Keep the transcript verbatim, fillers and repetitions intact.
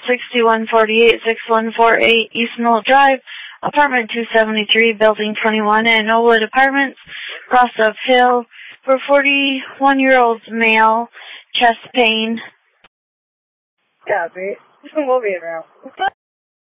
sixty-one forty-eight, sixty-one forty-eight East Mill Drive, apartment two seventy-three, building twenty-one, in Oakwood Apartments, Crossup Hill, for forty-one-year-old male, chest pain. Copy. We'll be around.